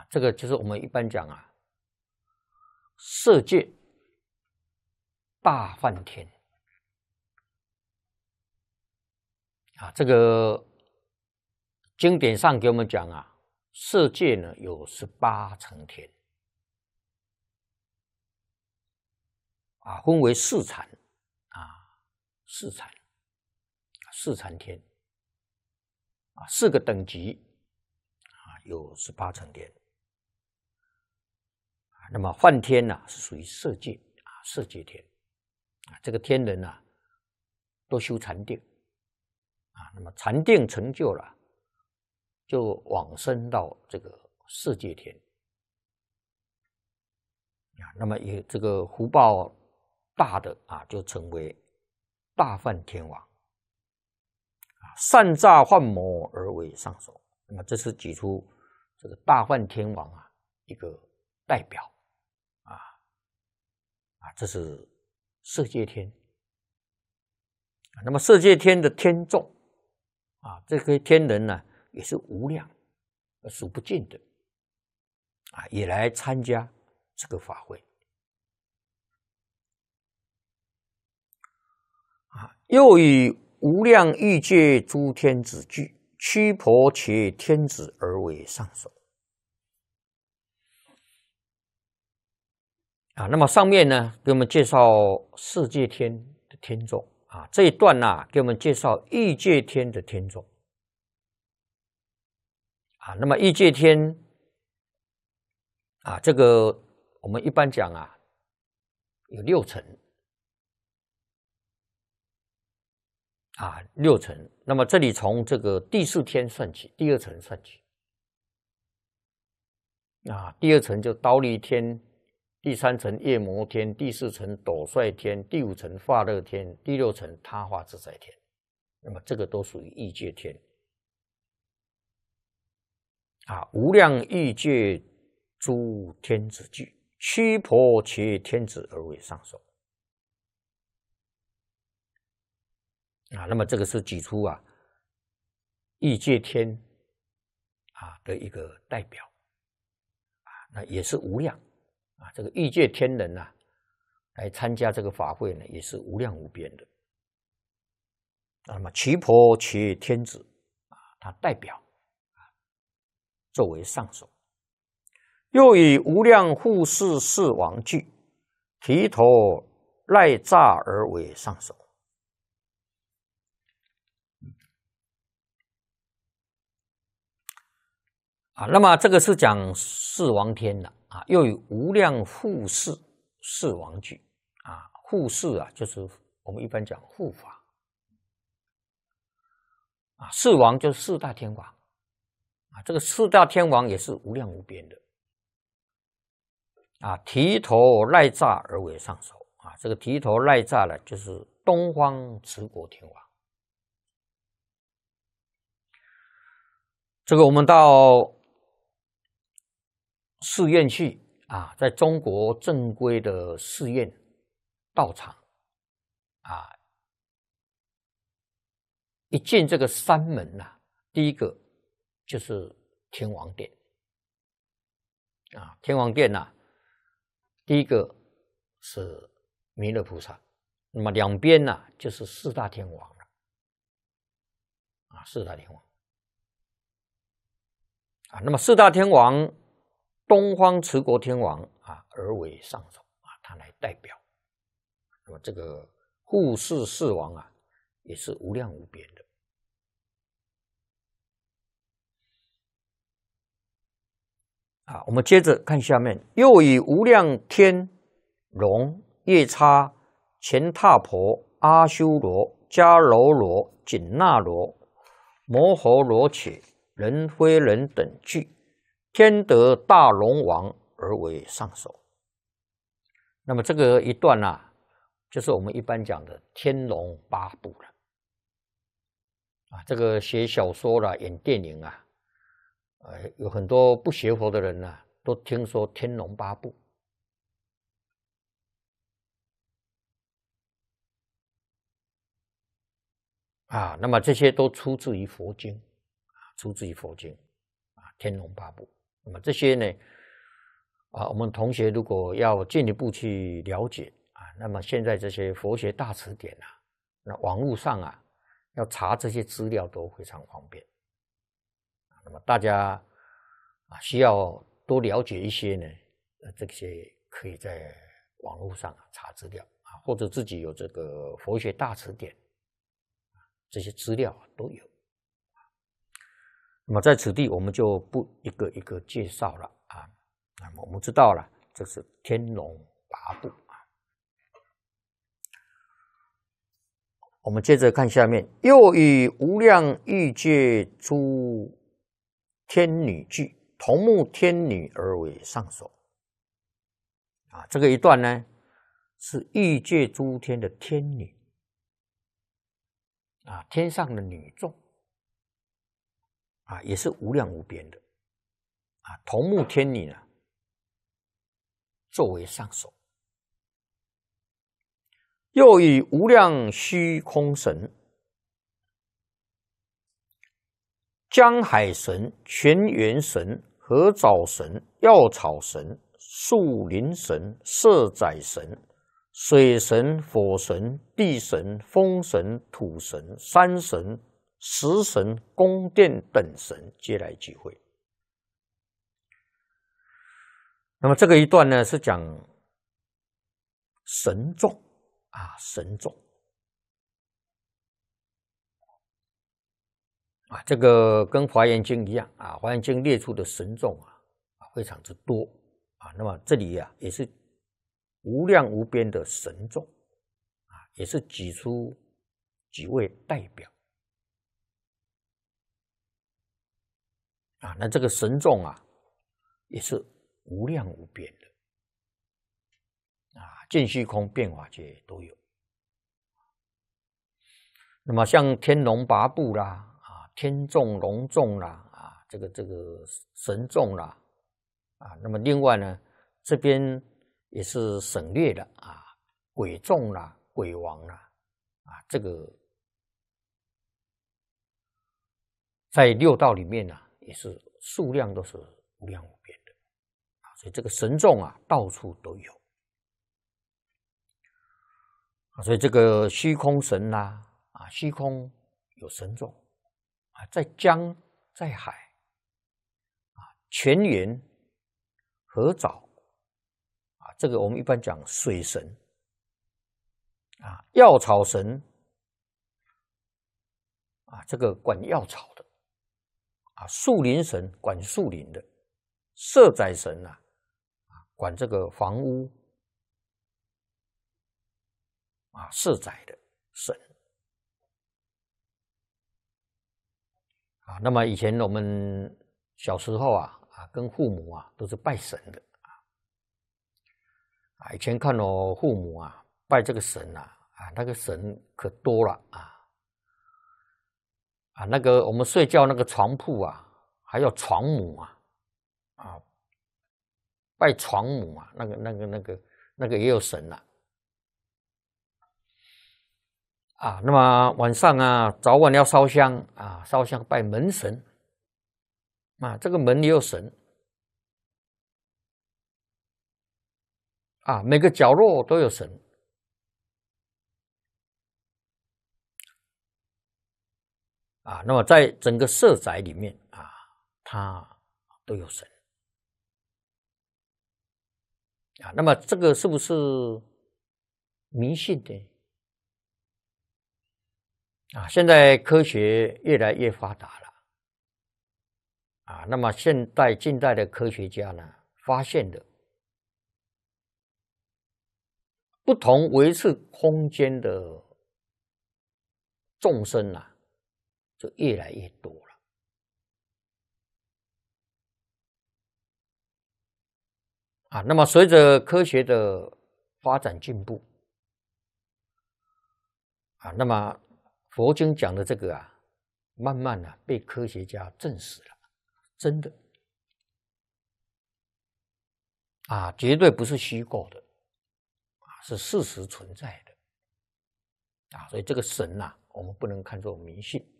这个就是我们一般讲啊，色界大梵天啊，这个经典上给我们讲啊，色界呢有18层天啊，分为四禅啊，四禅天啊，4个等级啊，有18层天。那么梵天呢，是属于色界啊，色界天啊，这个天人呢，都修禅定啊，那么禅定成就了，就往生到这个色界天啊，那么也这个福报大的啊，就成为大梵天王啊，善诈幻魔而为上首。那么这是举出这个大梵天王啊一个代表。这是色界天。那么色界天的天众啊，这个天人呢也是无量、数不尽的啊，也来参加这个法会啊。又以无量欲界诸天子聚，驱婆伽天子而为上首。啊，那么上面呢，给我们介绍色界天的天众啊，这一段呢，给我们介绍欲界天的天众啊。那么欲界天啊，这个我们一般讲啊，有6层啊，6层。那么这里从这个第4天算起，第2层算起啊，第2层就忉利天。第3层夜摩天，第4层斗率天，第5层化乐天，第6层他化自在天。那么这个都属于欲界天啊，无量欲界诸天子聚，驱婆伽天子而为上首啊。那么这个是举出啊欲界天啊的一个代表啊，那也是无量。啊，这个欲界天人啊，来参加这个法会呢，也是无量无边的。那么驱婆伽天子啊，他代表啊，作为上首。又以无量护世四王聚，提头赖诈而为上首。啊，那么这个是讲四王天的啊，又有无量护世四王聚啊，护世啊，就是我们一般讲护法啊，四王就是4大天王啊，这个4大天王也是无量无边的啊，提头赖诈而为上首啊，这个提头赖诈呢，就是东方持国天王。这个我们到寺院去啊，在中国正规的寺院道场啊，一进这个山门啊，第一个就是天王殿啊，天王殿啊，第一个是弥勒菩萨，那么两边呢就是4大天王了啊，4大天王啊，那么4大天王。东方持国天王啊，而为上首啊，他来代表。那么这个护世四王啊，也是无量无边的啊。我们接着看下面，又以无量天龙、夜叉、乾闼婆、阿修罗、迦楼罗、紧那罗、摩诃罗伽、人非人等聚。天得大龙王而为上首。那么这个一段啊，就是我们一般讲的天龙八部了啊。这个写小说啦、演电影啊，有很多不学佛的人啊，都听说天龙八部啊。那么这些都出自于佛经啊，出自于佛经啊，天龙八部。 那么这些呢，我们同学如果要进一步去了解那么现在这些佛学大词典那网络上要查这些资料都非常方便。那么大家需要多了解一些呢，这些可以在网络上查资料或者自己有这个佛学大词典，这些资料都有。那么在此地我们就不一个一个介绍了那么我们知道了，这是天龙八部我们接着看下面，又以无量欲界诸天女具，同目天女而为上首。这个一段呢，是欲界诸天的天女天上的女众也是无量无边的同目天女呢，作为上首。又以无量虚空神、江海神、泉源神、合藻神、药草神、树林神、色宰神、水神、火神、地神、风神、土神、山神、石神、宫殿等神皆来聚会。那么这个一段呢，是讲神众神众这个跟华严经一样华严经列出的神众非常之多那么这里也是无量无边的神众也是举出几位代表那这个神众也是无量无边的尽虚空变法界都有。那么像天龙八部啦天众龙众啦这个神众啦那么另外呢，这边也是省略的鬼众啦、鬼王啦这个在六道里面也是数量都是无量无边的所以这个神众到处都有所以这个虚空神虚空有神众在江在海泉源河沼这个我们一般讲水神药草神这个管药草的树林神管树林的，色宰神管这个房屋色宰的神那么以前我们小时候跟父母都是拜神的以前看我父母拜这个神那个神可多了那个我们睡觉那个床铺还有床母拜床母那个也有神那么晚上早晚要烧香烧香拜门神这个门也有神每个角落都有神那么在整个社宅里面它都有神那么这个是不是迷信的现在科学越来越发达了那么近代的科学家呢发现的不同维次空间的众生就越来越多了那么随着科学的发展进步那么佛经讲的这个慢慢被科学家证实了，真的绝对不是虚构的是事实存在的所以这个神我们不能看作迷信